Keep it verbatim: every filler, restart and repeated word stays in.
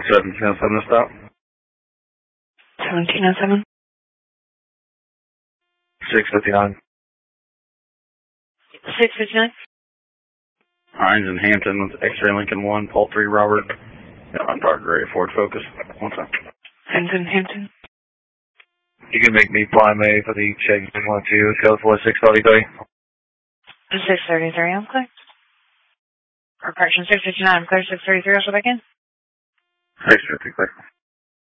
seventeen oh seven to stop. seventeen oh seven. six fifty-nine. six fifty-nine. Hines and Hampton with X-ray Lincoln one, Paul three, Robert. Yeah, on Park Gray, Ford Focus. One time. Hines and Hampton. You can make me fly May for the check if you want to. Go for six thirty-three. six thirty-three, I'm clear. Or correction, six fifty-nine, I'm clear, six thirty-three, I'll show back in. six fifty, clear.